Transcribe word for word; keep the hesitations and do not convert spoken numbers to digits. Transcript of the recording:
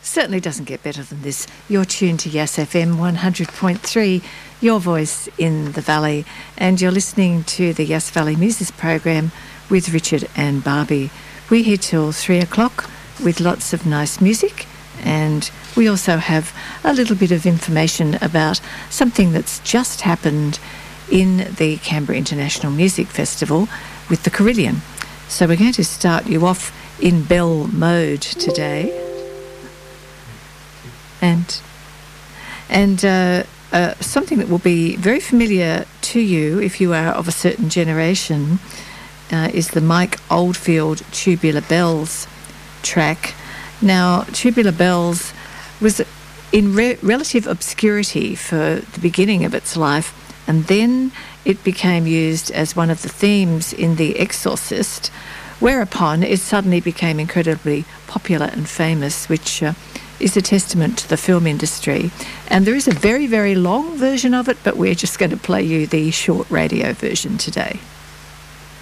Certainly doesn't get better than this. You're tuned to Yass F M one hundred point three, your voice in the valley, and you're listening to the Yass Valley Muses program with Richard and Barbie. We're here till three o'clock with lots of nice music, and we also have a little bit of information about something that's just happened in the Canberra International Music Festival with the Carillon. So we're going to start you off in bell mode today. And and uh, uh, something that will be very familiar to you if you are of a certain generation uh, is the Mike Oldfield Tubular Bells track. Now, Tubular Bells was in re- relative obscurity for the beginning of its life, and then it became used as one of the themes in The Exorcist, whereupon it suddenly became incredibly popular and famous, which uh, is a testament to the film industry. And there is a very, very long version of it, but we're just going to play you the short radio version today.